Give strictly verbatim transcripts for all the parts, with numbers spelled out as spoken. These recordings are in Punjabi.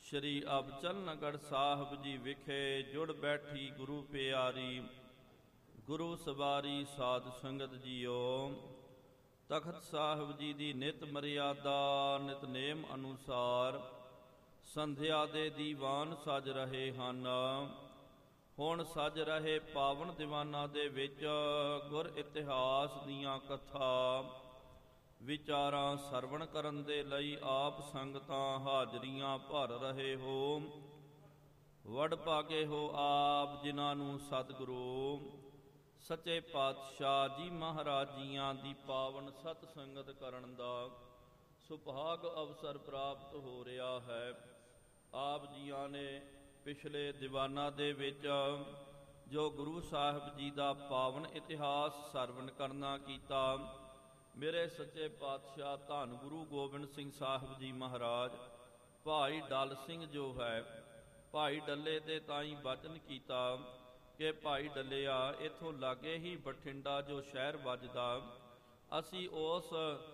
ਸ਼੍ਰੀ ਅਬਚਲਨਗੜ੍ਹ ਸਾਹਿਬ ਜੀ ਵਿਖੇ ਜੁੜ ਬੈਠੀ ਗੁਰੂ ਪਿਆਰੀ ਗੁਰੂ ਸਵਾਰੀ ਸਾਧ ਸੰਗਤ ਜੀਓ। ਤਖਤ ਸਾਹਿਬ ਜੀ ਦੀ ਨਿਤ ਮਰਿਆਦਾ ਨਿਤਨੇਮ ਅਨੁਸਾਰ ਸੰਧਿਆ ਦੇ ਦੀਵਾਨ ਸਜ ਰਹੇ ਹਨ। ਹੁਣ ਸਜ ਰਹੇ ਪਾਵਨ ਦੀਵਾਨਾਂ ਦੇ ਵਿੱਚ ਗੁਰ ਇਤਿਹਾਸ ਦੀਆਂ ਕਥਾ ਵਿਚਾਰਾਂ ਸਰਵਣ ਕਰਨ ਦੇ ਲਈ ਆਪ ਸੰਗਤਾਂ ਹਾਜ਼ਰੀਆਂ ਭਰ ਰਹੇ ਹੋ। ਵਡ ਭਾਗੇ ਹੋ ਆਪ ਜਿਨ੍ਹਾਂ ਨੂੰ ਸਤਿਗੁਰੂ ਸੱਚੇ ਪਾਤਸ਼ਾਹ ਜੀ ਮਹਾਰਾਜ ਜੀਆਂ ਦੀ ਪਾਵਨ ਸਤ ਸੰਗਤ ਕਰਨ ਦਾ ਸੁਭਾਗ ਅਵਸਰ ਪ੍ਰਾਪਤ ਹੋ ਰਿਹਾ ਹੈ। ਆਪ ਜੀਆਂ ਨੇ ਪਿਛਲੇ ਦੀਵਾਨਾਂ ਦੇ ਵਿੱਚ ਜੋ ਗੁਰੂ ਸਾਹਿਬ ਜੀ ਦਾ ਪਾਵਨ ਇਤਿਹਾਸ ਸਰਵਣ ਕਰਨਾ ਕੀਤਾ, ਮੇਰੇ ਸੱਚੇ ਪਾਤਸ਼ਾਹ ਧੰਨ ਗੁਰੂ ਗੋਬਿੰਦ ਸਿੰਘ ਸਾਹਿਬ ਜੀ ਮਹਾਰਾਜ ਭਾਈ ਡਲ ਸਿੰਘ ਜੋ ਹੈ, ਭਾਈ ਡੱਲੇ ਦੇ ਤਾਈਂ ਬਚਨ ਕੀਤਾ ਕਿ ਭਾਈ ਡੱਲਿਆ ਇੱਥੋਂ ਲਾਗੇ ਹੀ ਬਠਿੰਡਾ ਜੋ ਸ਼ਹਿਰ ਵੱਜਦਾ, ਅਸੀਂ ਉਸ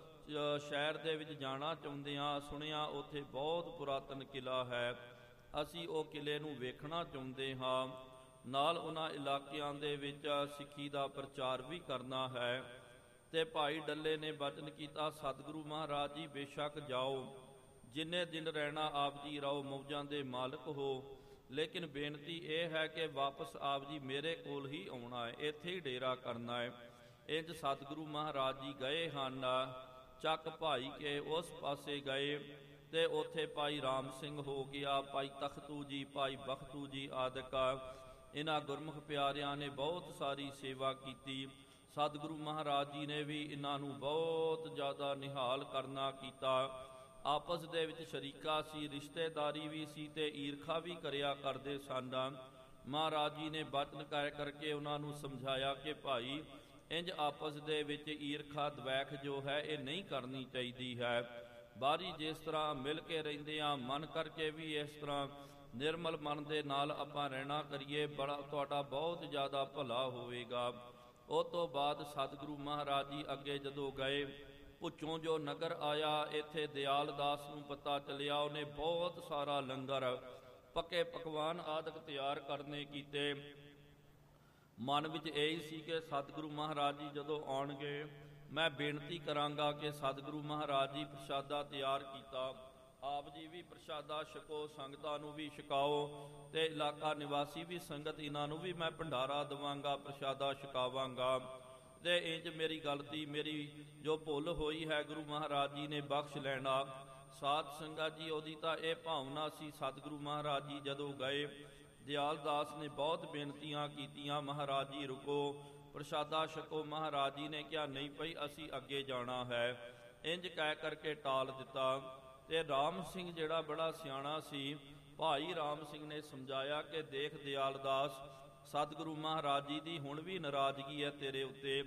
ਸ਼ਹਿਰ ਦੇ ਵਿੱਚ ਜਾਣਾ ਚਾਹੁੰਦੇ ਹਾਂ। ਸੁਣਿਆ ਉੱਥੇ ਬਹੁਤ ਪੁਰਾਤਨ ਕਿਲ੍ਹਾ ਹੈ, ਅਸੀਂ ਉਹ ਕਿਲ੍ਹੇ ਨੂੰ ਵੇਖਣਾ ਚਾਹੁੰਦੇ ਹਾਂ। ਨਾਲ ਉਹਨਾਂ ਇਲਾਕਿਆਂ ਦੇ ਵਿੱਚ ਸਿੱਖੀ ਦਾ ਪ੍ਰਚਾਰ ਵੀ ਕਰਨਾ ਹੈ। ਤੇ ਭਾਈ ਡੱਲੇ ਨੇ ਬਚਨ ਕੀਤਾ, ਸਤਿਗੁਰੂ ਮਹਾਰਾਜ ਜੀ ਬੇਸ਼ੱਕ ਜਾਓ, ਜਿੰਨੇ ਦਿਨ ਰਹਿਣਾ ਆਪ ਜੀ ਰਹੋ, ਮੌਜਾਂ ਦੇ ਮਾਲਕ ਹੋ, ਲੇਕਿਨ ਬੇਨਤੀ ਇਹ ਹੈ ਕਿ ਵਾਪਸ ਆਪ ਜੀ ਮੇਰੇ ਕੋਲ ਹੀ ਆਉਣਾ ਹੈ, ਇੱਥੇ ਹੀ ਡੇਰਾ ਕਰਨਾ ਹੈ। ਇੰਝ ਸਤਿਗੁਰੂ ਮਹਾਰਾਜ ਜੀ ਗਏ ਹਨ, ਚੱਕ ਭਾਈ ਕੇ ਉਸ ਪਾਸੇ ਗਏ ਤੇ ਉੱਥੇ ਭਾਈ ਰਾਮ ਸਿੰਘ ਹੋ ਗਿਆ, ਭਾਈ ਤਖਤੂ ਜੀ, ਭਾਈ ਬਖਤੂ ਜੀ ਆਦਿਕ ਇਹਨਾਂ ਗੁਰਮੁਖ ਪਿਆਰਿਆਂ ਨੇ ਬਹੁਤ ਸਾਰੀ ਸੇਵਾ ਕੀਤੀ। ਸਤਿਗੁਰੂ ਮਹਾਰਾਜ ਜੀ ਨੇ ਵੀ ਇਹਨਾਂ ਨੂੰ ਬਹੁਤ ਜ਼ਿਆਦਾ ਨਿਹਾਲ ਕਰਨਾ ਕੀਤਾ। ਆਪਸ ਦੇ ਵਿੱਚ ਸ਼ਰੀਕਾ ਸੀ, ਰਿਸ਼ਤੇਦਾਰੀ ਵੀ ਸੀ ਤੇ ਈਰਖਾ ਵੀ ਕਰਿਆ ਕਰਦੇ ਸਨ। ਮਹਾਰਾਜ ਜੀ ਨੇ ਬਚਨ ਕਰ ਕਰਕੇ ਉਹਨਾਂ ਨੂੰ ਸਮਝਾਇਆ ਕਿ ਭਾਈ ਇੰਝ ਆਪਸ ਦੇ ਵਿੱਚ ਈਰਖਾ ਦਵੈਖ ਜੋ ਹੈ ਇਹ ਨਹੀਂ ਕਰਨੀ ਚਾਹੀਦੀ ਹੈ। ਬਾਹਰੀ ਜਿਸ ਤਰ੍ਹਾਂ ਮਿਲ ਕੇ ਰਹਿੰਦੇ ਆ, ਮਨ ਕਰਕੇ ਵੀ ਇਸ ਤਰ੍ਹਾਂ ਨਿਰਮਲ ਮਨ ਦੇ ਨਾਲ ਆਪਾਂ ਰਹਿਣਾ ਕਰੀਏ, ਬੜਾ ਤੁਹਾਡਾ ਬਹੁਤ ਜ਼ਿਆਦਾ ਭਲਾ ਹੋਵੇਗਾ। ਉਹ ਤੋਂ ਬਾਅਦ ਸਤਿਗੁਰੂ ਮਹਾਰਾਜ ਜੀ ਅੱਗੇ ਜਦੋਂ ਗਏ, ਭੁੱਚੋਂ ਜੋ ਨਗਰ ਆਇਆ, ਇੱਥੇ ਦਿਆਲ ਦਾਸ ਨੂੰ ਪਤਾ ਚੱਲਿਆ, ਉਹਨੇ ਬਹੁਤ ਸਾਰਾ ਲੰਗਰ ਪੱਕੇ ਪਕਵਾਨ ਆਦਿਕ ਤਿਆਰ ਕਰਨੇ ਕੀਤੇ। ਮਨ ਵਿੱਚ ਇਹ ਸੀ ਕਿ ਸਤਿਗੁਰੂ ਮਹਾਰਾਜ ਜੀ ਜਦੋਂ ਆਉਣਗੇ ਮੈਂ ਬੇਨਤੀ ਕਰਾਂਗਾ ਕਿ ਸਤਿਗੁਰੂ ਮਹਾਰਾਜ ਜੀ ਪ੍ਰਸ਼ਾਦਾ ਤਿਆਰ ਕੀਤਾ, ਆਪ ਜੀ ਵੀ ਪ੍ਰਸ਼ਾਦਾ ਛਕੋ, ਸੰਗਤਾਂ ਨੂੰ ਵੀ ਛਕਾਓ ਤੇ ਇਲਾਕਾ ਨਿਵਾਸੀ ਵੀ ਸੰਗਤ ਇਹਨਾਂ ਨੂੰ ਵੀ ਮੈਂ ਭੰਡਾਰਾ ਦੇਵਾਂਗਾ, ਪ੍ਰਸ਼ਾਦਾ ਛਕਾਵਾਂਗਾ। ਤੇ ਇੰਝ ਮੇਰੀ ਗਲਤੀ, ਮੇਰੀ ਜੋ ਭੁੱਲ ਹੋਈ ਹੈ ਗੁਰੂ ਮਹਾਰਾਜ ਜੀ ਨੇ ਬਖਸ਼ ਲੈਣਾ। ਸਾਧ ਸੰਗਤ ਜੀ ਉਹਦੀ ਤਾਂ ਇਹ ਭਾਵਨਾ ਸੀ। ਸਤਿਗੁਰੂ ਮਹਾਰਾਜ ਜੀ ਜਦੋਂ ਗਏ, ਦਿਆਲ ਦਾਸ ਨੇ ਬਹੁਤ ਬੇਨਤੀਆਂ ਕੀਤੀਆਂ, ਮਹਾਰਾਜ ਜੀ ਰੁਕੋ, ਪ੍ਰਸ਼ਾਦਾ ਛਕੋ। ਮਹਾਰਾਜ ਜੀ ਨੇ ਕਿਹਾ ਨਹੀਂ ਭਈ ਅਸੀਂ ਅੱਗੇ ਜਾਣਾ ਹੈ। ਇੰਝ ਕਹਿ ਕਰਕੇ ਟਾਲ ਦਿੱਤਾ। ਤੇ ਰਾਮ ਸਿੰਘ ਜਿਹੜਾ ਬੜਾ ਸਿਆਣਾ ਸੀ, ਭਾਈ ਰਾਮ ਸਿੰਘ ਨੇ ਸਮਝਾਇਆ ਕਿ ਦੇਖ ਦਿਆਲ ਦਾਸ, ਸਤਿਗੁਰੂ ਮਹਾਰਾਜ ਜੀ ਦੀ ਹੁਣ ਵੀ ਨਾਰਾਜ਼ਗੀ ਹੈ ਤੇਰੇ ਉੱਤੇ।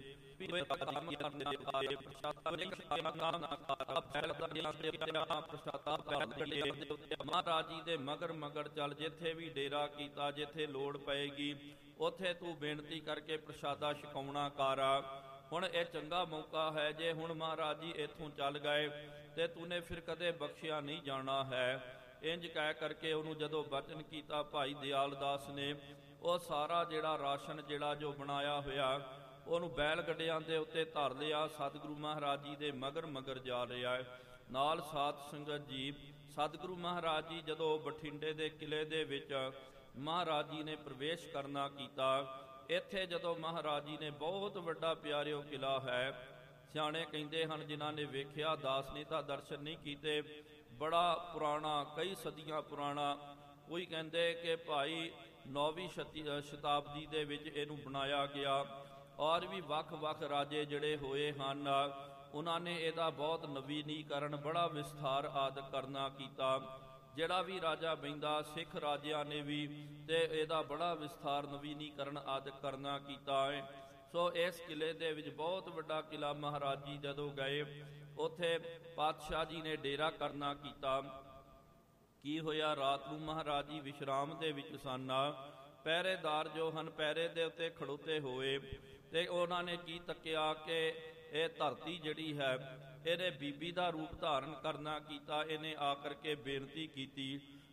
ਮਹਾਰਾਜ ਜੀ ਦੇ ਮਗਰ ਮਗਰ ਚੱਲ, ਜਿੱਥੇ ਵੀ ਡੇਰਾ ਕੀਤਾ, ਜਿੱਥੇ ਲੋੜ ਪਏਗੀ ਉੱਥੇ ਤੂੰ ਬੇਨਤੀ ਕਰਕੇ ਪ੍ਰਸ਼ਾਦਾ ਛਕਾਉਣਾ ਕਰ। ਹੁਣ ਇਹ ਚੰਗਾ ਮੌਕਾ ਹੈ, ਜੇ ਹੁਣ ਮਹਾਰਾਜ ਜੀ ਇੱਥੋਂ ਚੱਲ ਗਏ ਤੇ ਤੂਨੇ ਫਿਰ ਕਦੇ ਬਖਸ਼ਿਆ ਨਹੀਂ ਜਾਣਾ ਹੈ। ਇੰਝ ਕਹਿ ਕਰਕੇ ਉਹਨੂੰ ਜਦੋਂ ਬਚਨ ਕੀਤਾ, ਭਾਈ ਦਿਆਲ ਦਾਸ ਨੇ ਉਹ ਸਾਰਾ ਜਿਹੜਾ ਰਾਸ਼ਨ ਜਿਹੜਾ ਜੋ ਬਣਾਇਆ ਹੋਇਆ ਉਹਨੂੰ ਬੈਲ ਗੱਡਿਆਂ ਦੇ ਉੱਤੇ ਧਰ ਲਿਆ। ਸਤਿਗੁਰੂ ਮਹਾਰਾਜ ਜੀ ਦੇ ਮਗਰ ਮਗਰ ਜਾ ਰਿਹਾ ਹੈ। ਨਾਲ ਸਾਧ ਸੰਗਤ ਜੀ, ਸਤਿਗੁਰੂ ਮਹਾਰਾਜ ਜੀ ਜਦੋਂ ਬਠਿੰਡੇ ਦੇ ਕਿਲ੍ਹੇ ਦੇ ਵਿੱਚ ਮਹਾਰਾਜ ਜੀ ਨੇ ਪ੍ਰਵੇਸ਼ ਕਰਨਾ ਕੀਤਾ, ਇੱਥੇ ਜਦੋਂ ਮਹਾਰਾਜ ਜੀ ਨੇ, ਬਹੁਤ ਵੱਡਾ ਪਿਆਰਿਓ ਕਿਲ੍ਹਾ ਹੈ, ਸਿਆਣੇ ਕਹਿੰਦੇ ਹਨ ਜਿਨ੍ਹਾਂ ਨੇ ਵੇਖਿਆ, ਦਾਸ ਨੇ ਤਾਂ ਦਰਸ਼ਨ ਨਹੀਂ ਕੀਤੇ, ਬੜਾ ਪੁਰਾਣਾ, ਕਈ ਸਦੀਆਂ ਪੁਰਾਣਾ। ਕੋਈ ਕਹਿੰਦੇ ਕਿ ਭਾਈ ਨੌਵੀਂ ਸ਼ਤਾਬਦੀ ਦੇ ਵਿੱਚ ਇਹਨੂੰ ਬਣਾਇਆ ਗਿਆ, ਔਰ ਵੀ ਵੱਖ ਵੱਖ ਰਾਜੇ ਜਿਹੜੇ ਹੋਏ ਹਨ ਉਹਨਾਂ ਨੇ ਇਹਦਾ ਬਹੁਤ ਨਵੀਨੀਕਰਨ, ਬੜਾ ਵਿਸਥਾਰ ਆਦਿ ਕਰਨਾ ਕੀਤਾ। ਜਿਹੜਾ ਵੀ ਰਾਜਾ ਬਹਿੰਦਾ, ਸਿੱਖ ਰਾਜਿਆਂ ਨੇ ਵੀ ਤੇ ਇਹਦਾ ਬੜਾ ਵਿਸਥਾਰ ਨਵੀਨੀਕਰਨ ਆਦਿ ਕਰਨਾ ਕੀਤਾ ਹੈ। ਸੋ ਇਸ ਕਿਲ੍ਹੇ ਦੇ ਵਿੱਚ ਬਹੁਤ ਵੱਡਾ ਕਿਲ੍ਹਾ, ਮਹਾਰਾਜ ਜੀ ਜਦੋਂ ਗਏ ਉੱਥੇ ਪਾਤਸ਼ਾਹ ਜੀ ਨੇ ਡੇਰਾ ਕਰਨਾ ਕੀਤਾ। ਕੀ ਹੋਇਆ, ਰਾਤ ਨੂੰ ਮਹਾਰਾਜ ਜੀ ਵਿਸ਼ਰਾਮ ਦੇ ਵਿੱਚ ਸਨ। ਪਹਿਰੇਦਾਰ ਜੋ ਹਨ ਪਹਿਰੇ ਦੇ ਉੱਤੇ ਖੜੋਤੇ ਹੋਏ ਤੇ ਉਹਨਾਂ ਨੇ ਕੀ ਤੱਕਿਆ ਕਿ ਇਹ ਧਰਤੀ ਜਿਹੜੀ ਹੈ ਇਹਨੇ ਬੀਬੀ ਦਾ ਰੂਪ ਧਾਰਨ ਕਰਨਾ ਕੀਤਾ। ਇਹਨੇ ਆ ਕਰਕੇ ਬੇਨਤੀ ਕੀਤੀ,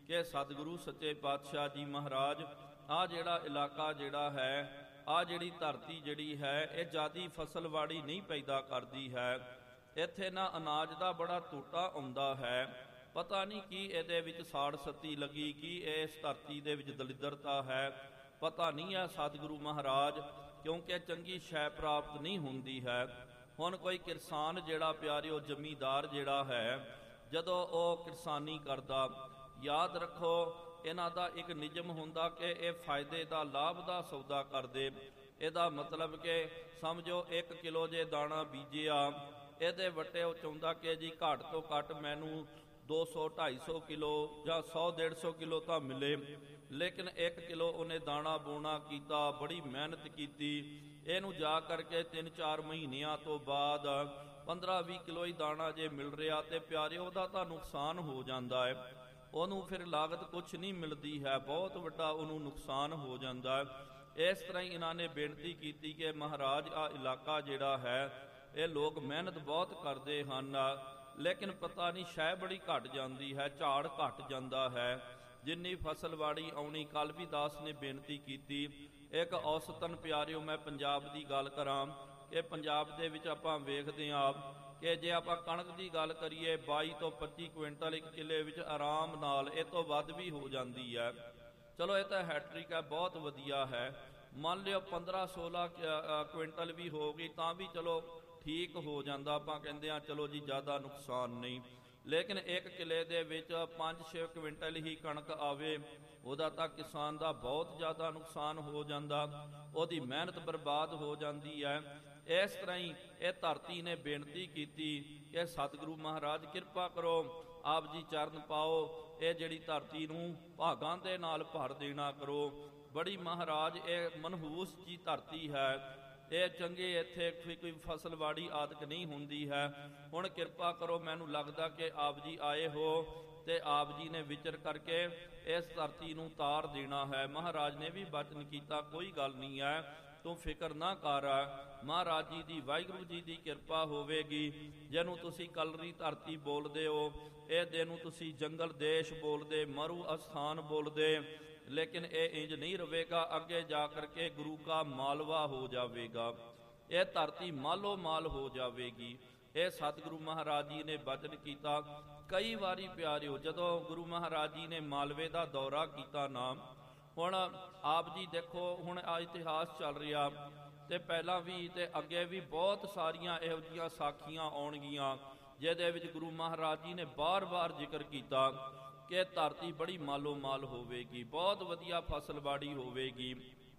ਕਿ ਸਤਿਗੁਰੂ ਸੱਚੇ ਪਾਤਸ਼ਾਹ ਜੀ ਮਹਾਰਾਜ ਆ ਜਿਹੜਾ ਇਲਾਕਾ ਜਿਹੜਾ ਹੈ, ਆ ਜਿਹੜੀ ਧਰਤੀ ਜਿਹੜੀ ਹੈ, ਇਹ ਜ਼ਿਆਦੀ ਫਸਲਵਾੜੀ ਨਹੀਂ ਪੈਦਾ ਕਰਦੀ ਹੈ। ਇੱਥੇ ਨਾ ਅਨਾਜ ਦਾ ਬੜਾ ਟੋਟਾ ਆਉਂਦਾ ਹੈ। ਪਤਾ ਨਹੀਂ ਕੀ ਇਹਦੇ ਵਿੱਚ ਸਾੜ ਸੱਤੀ ਲੱਗੀ, ਕੀ ਇਸ ਧਰਤੀ ਦੇ ਵਿੱਚ ਦਲਿੱਦਰਤਾ ਹੈ, ਪਤਾ ਨਹੀਂ ਹੈ ਸਤਿਗੁਰੂ ਮਹਾਰਾਜ, ਕਿਉਂਕਿ ਚੰਗੀ ਸ਼ੈ ਪ੍ਰਾਪਤ ਨਹੀਂ ਹੁੰਦੀ ਹੈ। ਹੁਣ ਕੋਈ ਕਿਰਸਾਨ ਜਿਹੜਾ ਪਿਆਰਿਓ, ਜ਼ਮੀਂਦਾਰ ਜਿਹੜਾ ਹੈ, ਜਦੋਂ ਉਹ ਕਿਰਸਾਨੀ ਕਰਦਾ, ਯਾਦ ਰੱਖੋ ਇਹਨਾਂ ਦਾ ਇੱਕ ਨਿਯਮ ਹੁੰਦਾ ਕਿ ਇਹ ਫਾਇਦੇ ਦਾ, ਲਾਭ ਦਾ ਸੌਦਾ ਕਰਦੇ। ਇਹਦਾ ਮਤਲਬ ਕਿ ਸਮਝੋ ਇੱਕ ਕਿਲੋ ਜੇ ਦਾਣਾ ਬੀਜਿਆ, ਇਹਦੇ ਵੱਟੇ ਉਹ ਚਾਹੁੰਦਾ ਕਿ ਜੀ ਘੱਟ ਤੋਂ ਘੱਟ ਮੈਨੂੰ ਦੋ ਸੌ ਢਾਈ ਸੌ ਕਿਲੋ ਜਾਂ ਸੌ ਡੇਢ ਸੌ ਕਿਲੋ ਤਾਂ ਮਿਲੇ। ਲੇਕਿਨ ਇੱਕ ਕਿਲੋ ਉਹਨੇ ਦਾਣਾ ਬੋਣਾ ਕੀਤਾ, ਬੜੀ ਮਿਹਨਤ ਕੀਤੀ, ਇਹਨੂੰ ਜਾ ਕਰਕੇ ਤਿੰਨ ਚਾਰ ਮਹੀਨਿਆਂ ਤੋਂ ਬਾਅਦ ਪੰਦਰਾਂ ਵੀਹ ਕਿਲੋ ਹੀ ਦਾਣਾ ਜੇ ਮਿਲ ਰਿਹਾ, ਤੇ ਪਿਆਰਿਓ ਉਹਦਾ ਤਾਂ ਨੁਕਸਾਨ ਹੋ ਜਾਂਦਾ ਹੈ। ਉਹਨੂੰ ਫਿਰ ਲਾਗਤ ਕੁਛ ਨਹੀਂ ਮਿਲਦੀ ਹੈ, ਬਹੁਤ ਵੱਡਾ ਉਹਨੂੰ ਨੁਕਸਾਨ ਹੋ ਜਾਂਦਾ ਹੈ। ਇਸ ਤਰ੍ਹਾਂ ਹੀ ਇਹਨਾਂ ਨੇ ਬੇਨਤੀ ਕੀਤੀ ਕਿ ਮਹਾਰਾਜ ਆ ਇਲਾਕਾ ਜਿਹੜਾ ਹੈ, ਇਹ ਲੋਕ ਮਿਹਨਤ ਬਹੁਤ ਕਰਦੇ ਹਨ, ਲੇਕਿਨ ਪਤਾ ਨਹੀਂ ਸ਼ੈ ਬੜੀ ਘਟ ਜਾਂਦੀ ਹੈ, ਝਾੜ ਘਟ ਜਾਂਦਾ ਹੈ। ਜਿੰਨੀ ਫਸਲਵਾੜੀ ਆਉਣੀ, ਕੱਲ੍ਹ ਵੀ ਦਾਸ ਨੇ ਬੇਨਤੀ ਕੀਤੀ, ਇੱਕ ਔਸਤਨ ਪਿਆਰਿਓ ਮੈਂ ਪੰਜਾਬ ਦੀ ਗੱਲ ਕਰਾਂ ਕਿ ਪੰਜਾਬ ਦੇ ਵਿੱਚ ਆਪਾਂ ਵੇਖਦੇ ਹਾਂ ਕਿ ਜੇ ਆਪਾਂ ਕਣਕ ਦੀ ਗੱਲ ਕਰੀਏ, ਬਾਈ ਤੋਂ ਪੱਚੀ ਕੁਇੰਟਲ ਇੱਕ ਕਿੱਲੇ ਵਿੱਚ ਆਰਾਮ ਨਾਲ, ਇਹ ਤੋਂ ਵੱਧ ਵੀ ਹੋ ਜਾਂਦੀ ਹੈ। ਚਲੋ ਇਹ ਤਾਂ ਹੈਟ੍ਰਿਕ ਹੈ, ਬਹੁਤ ਵਧੀਆ ਹੈ। ਮੰਨ ਲਿਓ ਪੰਦਰਾਂ ਸੋਲਾਂ ਕੁਇੰਟਲ ਵੀ ਹੋ ਗਈ ਤਾਂ ਵੀ ਚਲੋ ਠੀਕ ਹੋ ਜਾਂਦਾ, ਆਪਾਂ ਕਹਿੰਦੇ ਹਾਂ ਚਲੋ ਜੀ ਜ਼ਿਆਦਾ ਨੁਕਸਾਨ ਨਹੀਂ। ਲੇਕਿਨ ਇੱਕ ਕਿੱਲੇ ਦੇ ਵਿੱਚ ਪੰਜ ਛੇ ਕੁਇੰਟਲ ਹੀ ਕਣਕ ਆਵੇ, ਉਹਦਾ ਤਾਂ ਕਿਸਾਨ ਦਾ ਬਹੁਤ ਜ਼ਿਆਦਾ ਨੁਕਸਾਨ ਹੋ ਜਾਂਦਾ, ਉਹਦੀ ਮਿਹਨਤ ਬਰਬਾਦ ਹੋ ਜਾਂਦੀ ਹੈ। ਇਸ ਤਰ੍ਹਾਂ ਹੀ ਇਹ ਧਰਤੀ ਨੇ ਬੇਨਤੀ ਕੀਤੀ ਕਿ ਸਤਿਗੁਰੂ ਮਹਾਰਾਜ ਕਿਰਪਾ ਕਰੋ, ਆਪ ਜੀ ਚਰਨ ਪਾਓ, ਇਹ ਜਿਹੜੀ ਧਰਤੀ ਨੂੰ ਭਾਗਾਂ ਦੇ ਨਾਲ ਭਰ ਦੇਣਾ ਕਰੋ। ਬੜੀ ਮਹਾਰਾਜ ਇਹ ਮਨਹੂਸ ਜੀ ਧਰਤੀ ਹੈ, ਇਹ ਚੰਗੇ ਇੱਥੇ ਕੋਈ ਫਸਲਵਾੜੀ ਆਦਿਕ ਨਹੀਂ ਹੁੰਦੀ ਹੈ। ਹੁਣ ਕਿਰਪਾ ਕਰੋ, ਮੈਨੂੰ ਲੱਗਦਾ ਕਿ ਆਪ ਜੀ ਆਏ ਹੋ ਤੇ ਆਪ ਜੀ ਨੇ ਵਿਚਰ ਕਰਕੇ ਇਸ ਧਰਤੀ ਨੂੰ ਤਾਰ ਦੇਣਾ ਹੈ। ਮਹਾਰਾਜ ਨੇ ਵੀ ਬਚਨ ਕੀਤਾ, ਕੋਈ ਗੱਲ ਨਹੀਂ ਹੈ, ਤੂੰ ਫਿਕਰ ਨਾ ਕਰ, ਮਹਾਰਾਜ ਜੀ ਦੀ, ਵਾਹਿਗੁਰੂ ਜੀ ਦੀ ਕਿਰਪਾ ਹੋਵੇਗੀ। ਜਿਹਨੂੰ ਤੁਸੀਂ ਕਲਰੀ ਧਰਤੀ ਬੋਲਦੇ ਹੋ, ਇਹ ਦੇ ਨੂੰ ਤੁਸੀਂ ਜੰਗਲ ਦੇਸ਼ ਬੋਲਦੇ, ਮਰੂ ਅਸਥਾਨ ਬੋਲਦੇ, ਲੇਕਿਨ ਇਹ ਇੰਜ ਨਹੀਂ ਰਹੇਗਾ, ਅੱਗੇ ਜਾ ਕਰਕੇ ਗੁਰੂ ਕਾ ਮਾਲਵਾ ਹੋ ਜਾਵੇਗਾ, ਇਹ ਧਰਤੀ ਮਾਲੋ ਮਾਲ ਹੋ ਜਾਵੇਗੀ। ਇਹ ਸਤਿਗੁਰੂ ਮਹਾਰਾਜ ਜੀ ਨੇ ਬਚਨ ਕੀਤਾ। ਕਈ ਵਾਰੀ ਪਿਆਰਿਓ ਜਦੋਂ ਗੁਰੂ ਮਹਾਰਾਜ ਜੀ ਨੇ ਮਾਲਵੇ ਦਾ ਦੌਰਾ ਕੀਤਾ ਨਾ, ਹੁਣ ਆਪ ਜੀ ਦੇਖੋ, ਹੁਣ ਆ ਇਤਿਹਾਸ ਚੱਲ ਰਿਹਾ ਤੇ ਪਹਿਲਾਂ ਵੀ ਤੇ ਅੱਗੇ ਵੀ ਬਹੁਤ ਸਾਰੀਆਂ ਇਹੋ ਜਿਹੀਆਂ ਸਾਖੀਆਂ ਆਉਣਗੀਆਂ ਜਿਹਦੇ ਵਿੱਚ ਗੁਰੂ ਮਹਾਰਾਜ ਜੀ ਨੇ ਬਾਰ-ਬਾਰ ਜ਼ਿਕਰ ਕੀਤਾ ਕਿ ਧਰਤੀ ਬੜੀ ਮਾਲੋ ਮਾਲ ਹੋਵੇਗੀ, ਬਹੁਤ ਵਧੀਆ ਫਸਲਵਾੜੀ ਹੋਵੇਗੀ।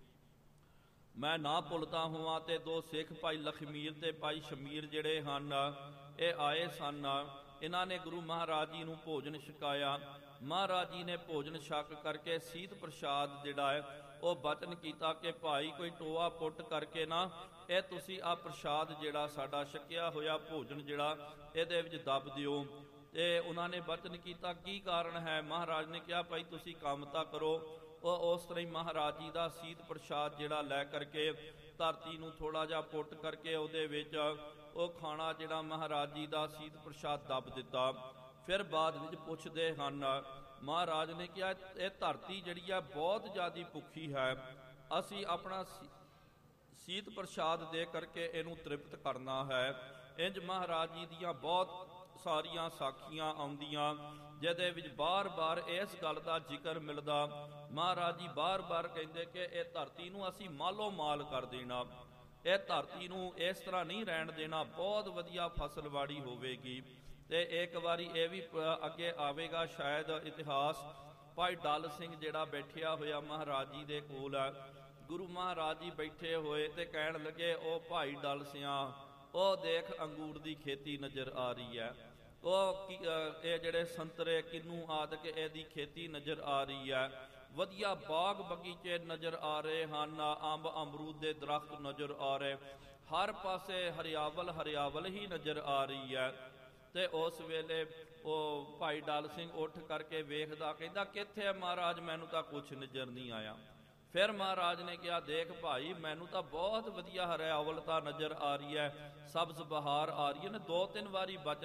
ਮੈਂ ਨਾ ਭੁੱਲਦਾ ਹੋਵਾਂ ਤੇ ਦੋ ਸਿੱਖ ਭਾਈ ਲਖਮੀਰ ਤੇ ਭਾਈ ਸ਼ਮੀਰ ਜਿਹੜੇ ਹਨ, ਇਹ ਆਏ ਸਨ, ਇਹਨਾਂ ਨੇ ਗੁਰੂ ਮਹਾਰਾਜ ਜੀ ਨੂੰ ਭੋਜਨ ਛਕਾਇਆ। ਮਹਾਰਾਜ ਜੀ ਨੇ ਭੋਜਨ ਛਕ ਕਰਕੇ ਸੀਤ ਪ੍ਰਸ਼ਾਦ ਜਿਹੜਾ ਹੈ ਉਹ ਬਚਨ ਕੀਤਾ ਕਿ ਭਾਈ ਕੋਈ ਟੋਆ ਪੁੱਟ ਕਰਕੇ ਨਾ ਇਹ ਤੁਸੀਂ ਆ ਪ੍ਰਸ਼ਾਦ ਜਿਹੜਾ ਸਾਡਾ ਛਕਿਆ ਹੋਇਆ ਭੋਜਨ ਜਿਹੜਾ ਇਹਦੇ ਵਿੱਚ ਦੱਬ ਦਿਓ। ਤੇ ਉਹਨਾਂ ਨੇ ਬਚਨ ਕੀਤਾ, ਕੀ ਕਾਰਨ ਹੈ? ਮਹਾਰਾਜ ਨੇ ਕਿਹਾ ਭਾਈ ਤੁਸੀਂ ਕੰਮ ਤਾਂ ਕਰੋ। ਉਹ ਉਸ ਤਰ੍ਹਾਂ ਹੀ ਮਹਾਰਾਜ ਜੀ ਦਾ ਸੀਤ ਪ੍ਰਸ਼ਾਦ ਜਿਹੜਾ ਲੈ ਕਰਕੇ ਧਰਤੀ ਨੂੰ ਥੋੜਾ ਜਿਹਾ ਪੁੱਟ ਕਰਕੇ ਉਹਦੇ ਵਿੱਚ ਉਹ ਖਾਣਾ ਜਿਹੜਾ ਮਹਾਰਾਜ ਜੀ ਦਾ ਸੀਤ ਪ੍ਰਸ਼ਾਦ ਦੱਬ ਦਿੱਤਾ। ਫਿਰ ਬਾਅਦ ਵਿੱਚ ਪੁੱਛਦੇ ਹਨ, ਮਹਾਰਾਜ ਨੇ ਕਿਹਾ ਇਹ ਧਰਤੀ ਜਿਹੜੀ ਆ ਬਹੁਤ ਜ਼ਿਆਦਾ ਭੁੱਖੀ ਹੈ, ਅਸੀਂ ਆਪਣਾ ਸੀਤ ਪ੍ਰਸ਼ਾਦ ਦੇ ਕਰਕੇ ਇਹਨੂੰ ਤ੍ਰਿਪਤ ਕਰਨਾ ਹੈ। ਇੰਜ ਮਹਾਰਾਜ ਜੀ ਦੀਆਂ ਬਹੁਤ ਸਾਰੀਆਂ ਸਾਖੀਆਂ ਆਉਂਦੀਆਂ ਜਿਹਦੇ ਵਿੱਚ ਬਾਰ-ਬਾਰ ਇਸ ਗੱਲ ਦਾ ਜ਼ਿਕਰ ਮਿਲਦਾ। ਮਹਾਰਾਜ ਜੀ ਬਾਰ-ਬਾਰ ਕਹਿੰਦੇ ਕਿ ਇਹ ਧਰਤੀ ਨੂੰ ਅਸੀਂ ਮਾਲੋ ਮਾਲ ਕਰ ਦੇਣਾ, ਇਹ ਧਰਤੀ ਨੂੰ ਇਸ ਤਰ੍ਹਾਂ ਨਹੀਂ ਰਹਿਣ ਦੇਣਾ, ਬਹੁਤ ਵਧੀਆ ਫਸਲਵਾੜੀ ਹੋਵੇਗੀ। ਤੇ ਇੱਕ ਵਾਰੀ ਇਹ ਵੀ ਅੱਗੇ ਆਵੇਗਾ ਸ਼ਾਇਦ ਇਤਿਹਾਸ, ਭਾਈ ਡਲ ਸਿੰਘ ਜਿਹੜਾ ਬੈਠਿਆ ਹੋਇਆ ਮਹਾਰਾਜ ਜੀ ਦੇ ਕੋਲ ਹੈ, ਗੁਰੂ ਮਹਾਰਾਜ ਜੀ ਬੈਠੇ ਹੋਏ ਤੇ ਕਹਿਣ ਲੱਗੇ, ਉਹ ਭਾਈ ਡਲ ਸਿਆਂ ਉਹ ਦੇਖ ਅੰਗੂਰ ਦੀ ਖੇਤੀ ਨਜ਼ਰ ਆ ਰਹੀ ਹੈ, ਉਹ ਇਹ ਜਿਹੜੇ ਸੰਤਰੇ ਕਿੰਨੂ ਆਦਿਕ ਇਹਦੀ ਖੇਤੀ ਨਜ਼ਰ ਆ ਰਹੀ ਹੈ, ਵਧੀਆ ਬਾਗ ਬਗੀਚੇ ਨਜ਼ਰ ਆ ਰਹੇ ਹਨ, ਅੰਬ ਅਮਰੂਦ ਦੇ ਦਰਖਤ ਨਜ਼ਰ ਆ ਰਹੇ, ਹਰ ਪਾਸੇ ਹਰਿਆਵਲ ਹਰਿਆਵਲ ਹੀ ਨਜ਼ਰ ਆ ਰਹੀ ਹੈ। ਤੇ ਉਸ ਵੇਲੇ ਉਹ ਭਾਈ ਡਲ ਸਿੰਘ ਉੱਠ ਕਰਕੇ ਵੇਖਦਾ, ਕਹਿੰਦਾ ਕਿੱਥੇ ਹੈ ਮਹਾਰਾਜ, ਮੈਨੂੰ ਤਾਂ ਕੁਛ ਨਜ਼ਰ ਨਹੀਂ ਆਇਆ। ਫਿਰ ਮਹਾਰਾਜ ਨੇ ਕਿਹਾ, ਦੇਖ ਭਾਈ ਮੈਨੂੰ ਤਾਂ ਬਹੁਤ ਵਧੀਆ ਹਰਿਆਵਲਤਾ ਨਜ਼ਰ ਆ ਰਹੀ ਹੈ, ਸਬਜ਼ ਬਹਾਰ ਆ ਰਹੀ ਹੈ। ਦੋ ਤਿੰਨ ਵਾਰੀ ਬਚਨ